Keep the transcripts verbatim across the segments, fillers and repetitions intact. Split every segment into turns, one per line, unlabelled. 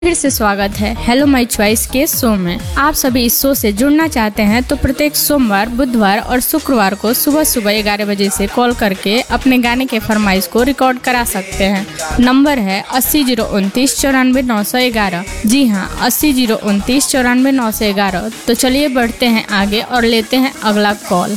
फिर से स्वागत है हेलो माय चॉइस के शो में। आप सभी इस शो से जुड़ना चाहते हैं तो प्रत्येक सोमवार, बुधवार और शुक्रवार को सुबह सुबह ग्यारह बजे से कॉल करके अपने गाने के फरमाइश को रिकॉर्ड करा सकते हैं। नंबर है अस्सी जीरो उनतीस चौरानवे नौ सौ ग्यारह। जी हाँ, अस्सी जीरो उनतीस चौरानवे नौ सौ ग्यारह। तो चलिए बढ़ते हैं आगे और लेते हैं अगला call.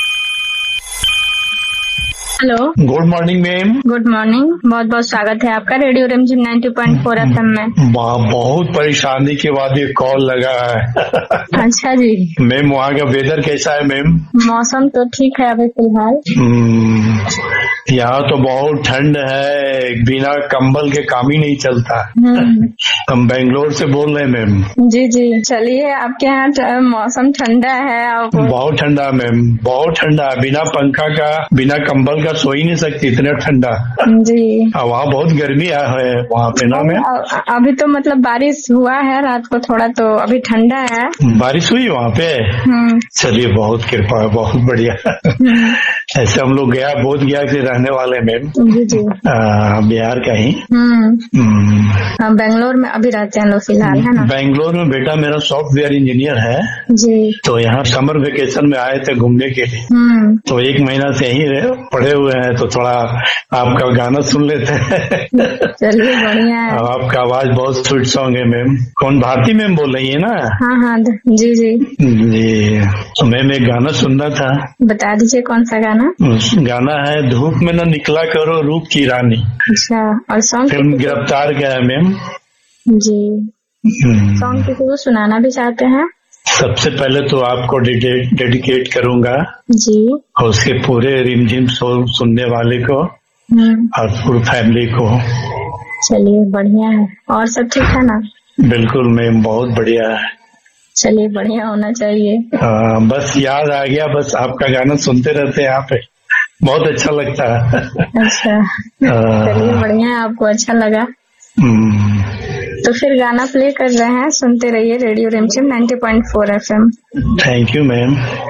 Hello,
good morning ma'am.
Good morning. बहुत बहुत स्वागत है आपका रेडियो रिमझिम नाइंटी पॉइंट फोर एफएम में।
बहुत परेशानी के बाद ये कॉल लगा है।
अच्छा जी
मैम, वहाँ का वेदर कैसा है मैम?
मौसम तो ठीक है अभी फिलहाल।
यहाँ तो बहुत ठंड है, बिना कंबल के काम ही नहीं चलता। हम बेंगलोर से बोल रहे हैं मैम।
जी जी, चलिए आपके यहाँ मौसम ठंडा है? आप
बहुत ठंडा मैम, बहुत ठंडा। बिना पंखा का, बिना कंबल का सो ही नहीं सकती, इतना ठंडा। जी, वहाँ बहुत गर्मी है वहाँ पे ना मैम।
अभी तो मतलब बारिश हुआ है रात को थोड़ा, तो अभी ठंडा है।
बारिश हुई वहाँ पे? चलिए, बहुत कृपा है, बहुत बढ़िया। ऐसे हम लोग गया बोध गया से रहने वाले मैम। जी जी, बिहार का ही।
बेंगलोर में अभी रहते हैं लोग फिलहाल, है ना?
बेंगलोर में बेटा मेरा सॉफ्टवेयर इंजीनियर है जी। तो यहाँ समर वेकेशन में आए थे घूमने के लिए, तो एक महीना से यहीं रहे पड़े हुए हैं, तो थोड़ा आपका गाना सुन लेते हैं।
चलिए बढ़िया है।
आपका आवाज बहुत स्वीट सॉन्ग है मैम। कौन, भारती मैम बोल रही है ना?
हाँ हाँ जी जी
जी। तो मैम एक गाना सुनना था।
बता दीजिए कौन सा गाना?
गाना है धूप में न निकला करो रूप की रानी।
अच्छा, और सॉन्ग?
फिल्म गिरफ्तार का है मैम
जी। सॉन्ग किसी को सुनाना भी चाहते हैं?
सबसे पहले तो आपको डेडिकेट करूंगा जी, और उसके पूरे रिमझिम शो सुनने वाले को और पूरी फैमिली को।
चलिए बढ़िया है। और सब ठीक है ना?
बिल्कुल मैम, बहुत बढ़िया है।
चलिए बढ़िया होना चाहिए।
आ, बस याद आ गया, बस आपका गाना सुनते रहते हैं यहाँ पे, बहुत अच्छा लगता है। अच्छा, चलिए बढ़िया है, आपको अच्छा लगा तो फिर गाना प्ले कर रहे हैं, सुनते रहिए रेडियो रिमझिम ninety point four FM. Thank you ma'am.